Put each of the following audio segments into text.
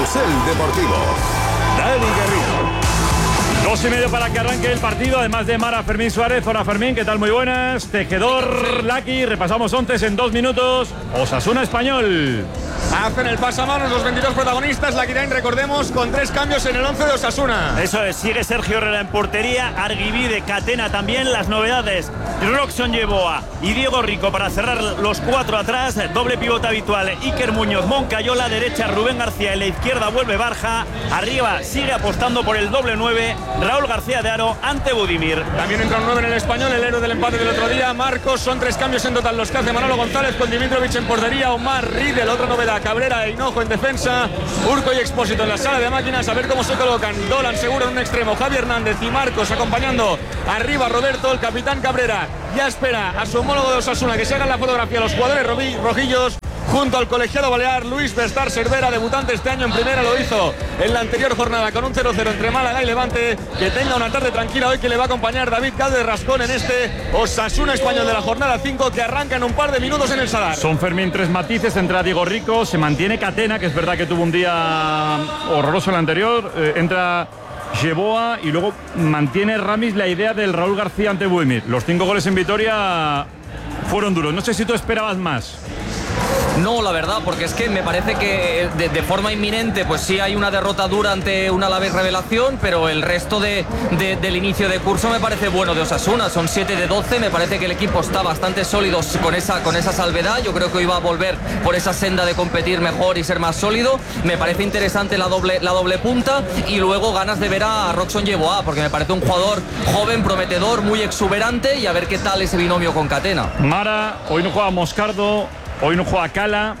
Carrusel Deportivo. Dani Garrido. 2:30 para que arranque el partido, además de Mara Fermín Suárez. Hola Fermín, ¿qué tal? Muy buenas. Tejedor, Lucky, repasamos 11 en 2 minutos. Osasuna Español. Hacen el pasamanos los 22 protagonistas. Laquirain, recordemos, con 3 cambios en el 11 de Osasuna. Eso es, sigue Sergio Herrera en portería, Arguibide, Catena también. Las novedades, Roxon Yeboah y Diego Rico para cerrar los 4 atrás. Doble pivote habitual, Iker Muñoz, Moncayola, derecha Rubén García, en la izquierda vuelve Barja. Arriba sigue apostando por el doble 9, Raúl García de Aro ante Budimir. También entra un 9 en el Español, el héroe del empate del otro día, Marcos. Son 3 cambios en total los que hace Manolo González, con Dimitrovic en portería, Omar Riedel, otra novedad, Cabrera e Hinojo en defensa, Urco y Expósito en la sala de máquinas. A ver cómo se colocan. Dolan seguro en un extremo, Javi Hernández y Marcos acompañando arriba Roberto, el capitán Cabrera ya espera a su homólogo de Osasuna que se hagan la fotografía los jugadores rojillos junto al colegiado balear Luis Bestar Cervera, debutante este año en primera. Lo hizo en la anterior jornada con un 0-0 entre Málaga y Levante. Que tenga una tarde tranquila hoy, que le va a acompañar David Cáceres Rascón en este Osasuna Español de la jornada 5, que arranca en un par de minutos en el Sadar. Son Fermín 3 matices, entra Diego Rico, se mantiene Catena, que es verdad que tuvo un día horroroso el anterior, entra Yeboah y luego mantiene Ramis la idea del Raúl García ante Budimir. Los 5 goles en Vitoria fueron duros. No sé si tú esperabas más. No, la verdad, porque es que me parece que de forma inminente pues sí hay una derrota dura ante un Alavés revelación, pero el resto del inicio de curso me parece bueno de Osasuna. Son 7 de 12, me parece que el equipo está bastante sólido con esa salvedad. Yo creo que hoy va a volver por esa senda de competir mejor y ser más sólido. Me parece interesante la doble punta, y luego ganas de ver a Roxon Yeboah, porque me parece un jugador joven, prometedor, muy exuberante, y a ver qué tal ese binomio con Catena. Mara, hoy no juega Moscardo, hoy no juega Cala.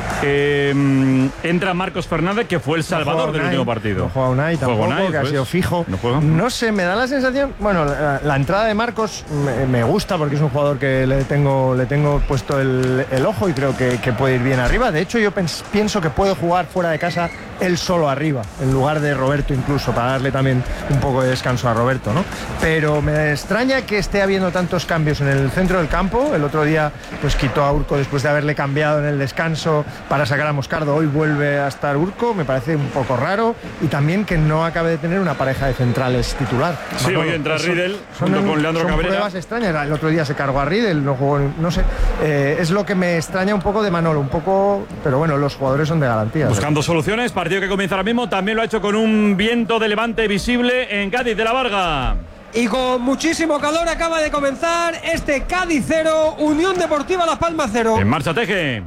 Entra Marcos Fernández, que fue el salvador del último partido. No juega Unai tampoco, Unai, que ha sido fijo. No sé, me da la sensación. Bueno, la entrada de Marcos me gusta, porque es un jugador que le tengo puesto el ojo, y creo que puede ir bien arriba. De hecho, yo pienso que puede jugar fuera de casa él solo arriba, en lugar de Roberto, incluso, para darle también un poco de descanso a Roberto, ¿no? Pero me extraña que esté habiendo tantos cambios en el centro del campo. El otro día pues quitó a Urco después de haberle cambiado en el descanso para sacar a Moscardo. Hoy vuelve a estar Urco, me parece un poco raro, y también que no acabe de tener una pareja de centrales titular. Sí, hoy entra Riedel junto con Leandro Cabrera. Son pruebas extrañas. El otro día se cargó a Riedel, no jugó, no sé. Es lo que me extraña un poco de Manolo, un poco, pero bueno, los jugadores son de garantía. Buscando soluciones, partido que comienza ahora mismo. También lo ha hecho con un viento de levante visible en Cádiz de la Varga. Y con muchísimo calor acaba de comenzar este Cádiz 0, Unión Deportiva Las Palmas 0. En marcha Teje.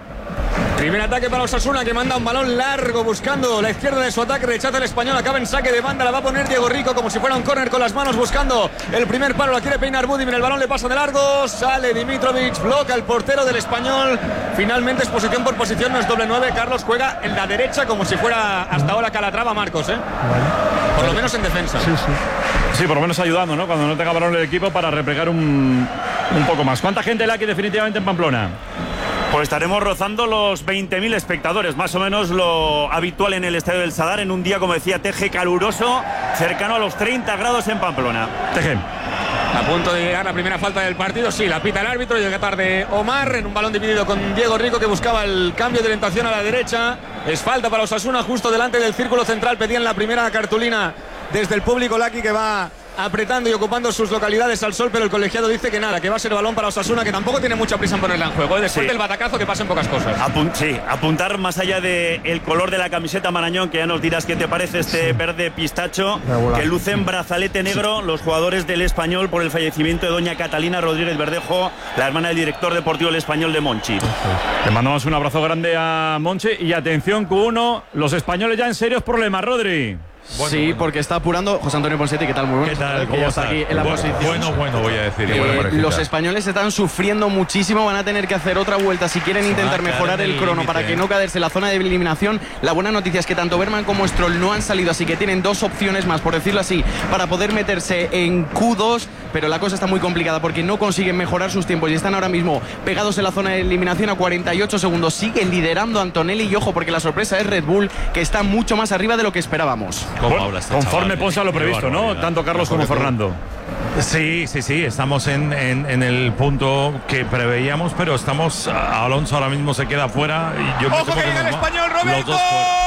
Primer ataque para Osasuna, que manda un balón largo buscando la izquierda de su ataque, rechaza el Español, acaba en saque de banda, la va a poner Diego Rico como si fuera un córner con las manos buscando el primer palo, la quiere peinar Budimir, el balón le pasa de largo, sale Dimitrovic, bloca el portero del Español. Finalmente es posición por posición, no es doble 9, Carlos juega en la derecha como si fuera hasta ahora Calatrava Marcos, por lo menos en defensa. Sí, por lo menos ayudando, ¿no? Cuando no tenga balón el equipo, para replegar un poco más. ¿Cuánta gente hay aquí definitivamente en Pamplona? Pues estaremos rozando los 20.000 espectadores, más o menos lo habitual en el Estadio del Sadar, en un día, como decía Teje, caluroso, cercano a los 30 grados en Pamplona. Teje. A punto de llegar la primera falta del partido, sí, la pita el árbitro, llega tarde Omar en un balón dividido con Diego Rico, que buscaba el cambio de orientación a la derecha. Es falta para Osasuna justo delante del círculo central, pedían la primera cartulina desde el público. Lucky, que va apretando y ocupando sus localidades al sol, pero el colegiado dice que nada, que va a ser balón para Osasuna, que tampoco tiene mucha prisa en ponerla en juego, después del batacazo, que pasen pocas cosas. Apuntar más allá del color de la camiseta, Marañón, que ya nos dirás qué te parece este verde pistacho, que luce en brazalete negro los jugadores del Español por el fallecimiento de doña Catalina Rodríguez Verdejo, la hermana del director deportivo del Español de Monchi. Le mandamos un abrazo grande a Monchi, y atención, Q1, los españoles ya en serios problemas, Rodri. Porque está apurando José Antonio Ponsetti. ¿Qué tal? Muy bueno. ¿Qué tal? ¿Cómo está aquí en la posición? Bueno, voy a decir. Los españoles están sufriendo muchísimo. Van a tener que hacer otra vuelta si quieren intentar mejorar el crono para que no caerse en la zona de eliminación. La buena noticia es que tanto Berman como Stroll no han salido, así que tienen 2 opciones más, por decirlo así, para poder meterse en Q2. Pero la cosa está muy complicada porque no consiguen mejorar sus tiempos y están ahora mismo pegados en la zona de eliminación a 48 segundos. Siguen liderando Antonelli, y ojo, porque la sorpresa es Red Bull, que está mucho más arriba de lo que esperábamos. Conforme Ponce a lo previsto, ¿no? Tanto Carlos como Fernando. Sí, estamos en el punto que preveíamos, pero estamos. Alonso ahora mismo se queda fuera. ¡Ojo, que llega el Español, Roberto!